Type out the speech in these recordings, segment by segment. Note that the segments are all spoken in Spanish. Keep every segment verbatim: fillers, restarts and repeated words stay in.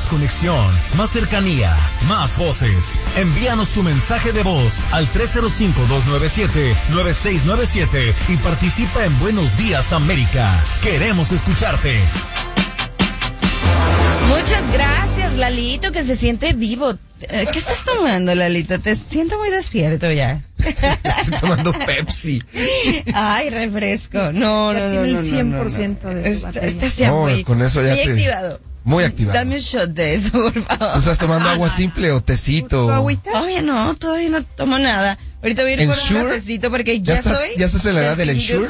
Más conexión, más cercanía, más voces. Envíanos tu mensaje de voz al tres cero cinco, dos nueve siete, nueve seis nueve siete y participa en Buenos Días América. Queremos escucharte. Muchas gracias, Lalito, que se siente vivo. ¿Qué estás tomando, Lalito? Te siento muy despierto ya. Estoy tomando Pepsi. Ay, refresco. No, ya no, no, tiene no, el cien por ciento no, no. de su batería. Estás ya no, muy, con eso ya muy te... activado. Muy activado. Dame un shot de eso, por favor. ¿Tú estás tomando agua simple o tecito? ¿Agüita? Todavía no, todavía no tomo nada. Ahorita voy a ir por un cafecito porque ya, ¿Ya estás, soy... ¿Ya estás en la edad del Ensure?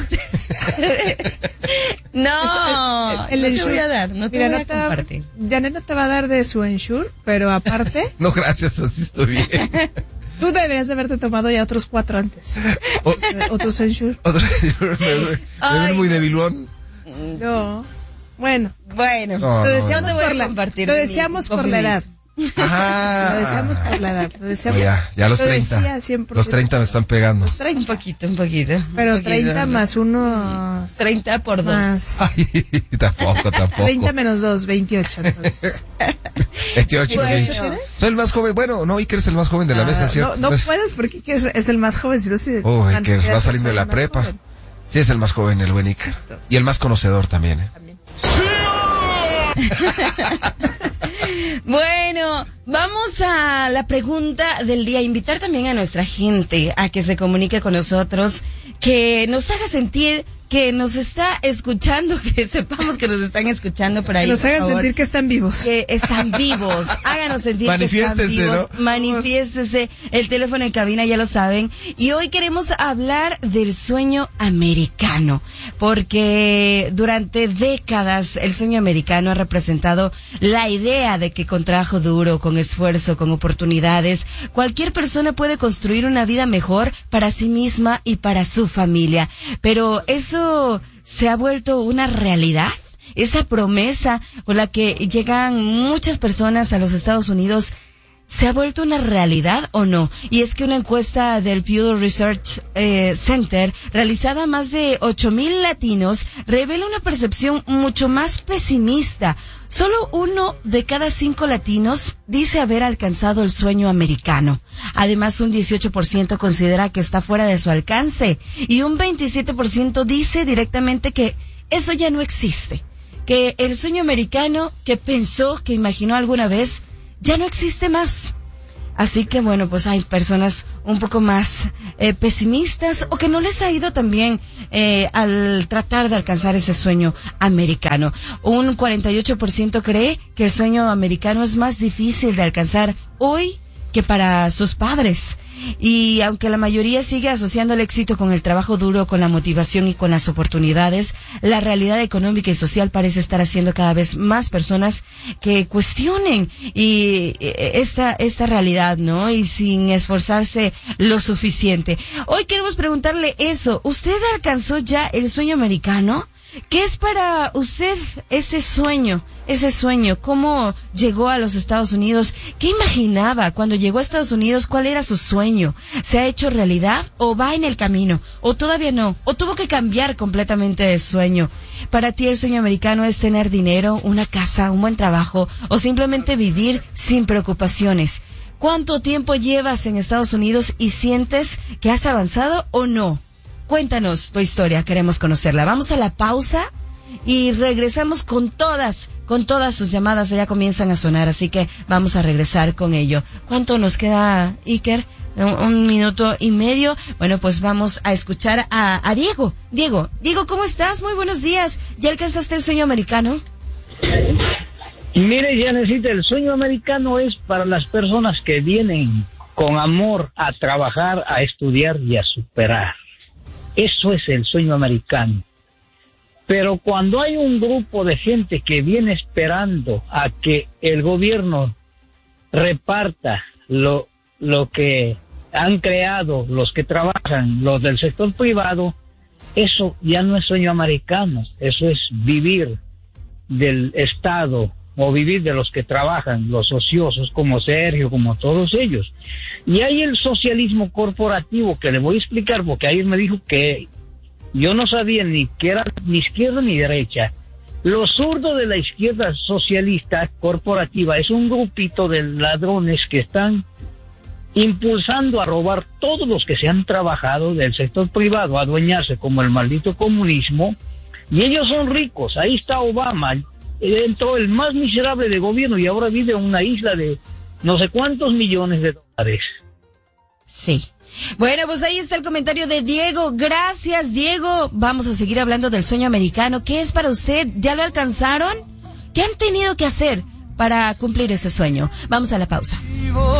No, el, el, el no te Ensure, voy a dar, no te mira, voy no a te va, compartir. Janet no te va a dar de su Ensure, pero aparte... No, gracias, así estoy bien. Tú deberías haberte tomado ya otros cuatro antes. O, o tus Ensure. Otro, me ven muy debilón. No. Bueno. Bueno, no, lo no, deseamos no. por, por la, compartir lo deseamos por la edad. Ajá. Lo deseamos por la edad. Lo deseamos. No, ya, ya los lo treinta. cien por ciento. Los treinta me están pegando. Los treinta. Un poquito, un poquito. Pero un poquito, treinta ¿no? más unos... treinta por dos. Más. Ay, tampoco, tampoco. treinta menos dos, veintiocho, entonces. veintiocho, Bueno. veintiocho. Soy el más joven. Bueno, no, Iker es el más joven de la Ah, mesa, ¿cierto? No, no Pues, puedes porque Iker es, es el más joven. Si no, si oh, antes Iker ya va soy saliendo de el la más prepa. joven. Sí, es el más joven, el buen Iker. Exacto. Y el más conocedor también, ¿eh? También. Bueno, vamos a la pregunta del día. Invitar también a nuestra gente a que se comunique con nosotros, que nos haga sentir que nos está escuchando, que sepamos que nos están escuchando por ahí. Que nos por hagan favor. sentir que están vivos. Que están vivos. Háganos sentir que están Manifiéstense, vivos. ¿no? Manifiéstese. El teléfono en cabina ya lo saben. Y hoy queremos hablar del sueño americano. Porque durante décadas el sueño americano ha representado la idea de que con trabajo duro, con esfuerzo, con oportunidades, cualquier persona puede construir una vida mejor para sí misma y para su familia. Pero eso se ha vuelto una realidad. Esa promesa con la que llegan muchas personas a los Estados Unidos, ¿se ha vuelto una realidad o no? Y es que una encuesta del Pew Research eh, Center, realizada a más de ocho mil latinos, revela una percepción mucho más pesimista. Solo uno de cada cinco latinos dice haber alcanzado el sueño americano. Además, un dieciocho por ciento considera que está fuera de su alcance y un veintisiete por ciento dice directamente que eso ya no existe. Que el sueño americano que pensó, que imaginó alguna vez, ya no existe más. Así que bueno, pues hay personas un poco más eh, pesimistas o que no les ha ido tan bien eh, al tratar de alcanzar ese sueño americano. Un cuarenta y ocho por ciento cree que el sueño americano es más difícil de alcanzar hoy que para sus padres. Y aunque la mayoría sigue asociando el éxito con el trabajo duro, con la motivación y con las oportunidades, la realidad económica y social parece estar haciendo cada vez más personas que cuestionen y esta esta realidad, ¿no? Y sin esforzarse lo suficiente. Hoy queremos preguntarle eso. ¿Usted alcanzó ya el sueño americano? ¿Qué es para usted ese sueño? Ese sueño, ¿cómo llegó a los Estados Unidos? ¿Qué imaginaba cuando llegó a Estados Unidos? ¿Cuál era su sueño? ¿Se ha hecho realidad o va en el camino? ¿O todavía no? ¿O tuvo que cambiar completamente de sueño? Para ti el sueño americano es tener dinero, una casa, un buen trabajo o simplemente vivir sin preocupaciones. ¿Cuánto tiempo llevas en Estados Unidos y sientes que has avanzado o no? Cuéntanos tu historia, queremos conocerla. Vamos a la pausa y regresamos con todas, con todas sus llamadas. Ya comienzan a sonar, así que vamos a regresar con ello. ¿Cuánto nos queda, Iker? Un, un minuto y medio. Bueno, pues vamos a escuchar a, a Diego. Diego, Diego, ¿cómo estás? Muy buenos días. ¿Ya alcanzaste el sueño americano? Mire, ya necesita, el sueño americano es para las personas que vienen con amor a trabajar, a estudiar y a superar. Eso es el sueño americano. Pero cuando hay un grupo de gente que viene esperando a que el gobierno reparta lo, lo que han creado los que trabajan, los del sector privado, eso ya no es sueño americano, eso es vivir del Estado o vivir de los que trabajan, los ociosos como Sergio, como todos ellos. Y hay el socialismo corporativo que le voy a explicar porque ayer me dijo que yo no sabía ni que era ni izquierda ni derecha. Los zurdos de la izquierda socialista corporativa es un grupito de ladrones que están impulsando a robar todos los que se han trabajado del sector privado, a adueñarse como el maldito comunismo, y ellos son ricos. Ahí está Obama, entró el más miserable de gobierno y ahora vive en una isla de no sé cuántos millones de dólares. Sí. Bueno, pues ahí está el comentario de Diego. Gracias, Diego. Vamos a seguir hablando del sueño americano. ¿Qué es para usted? ¿Ya lo alcanzaron? ¿Qué han tenido que hacer para cumplir ese sueño? Vamos a la pausa.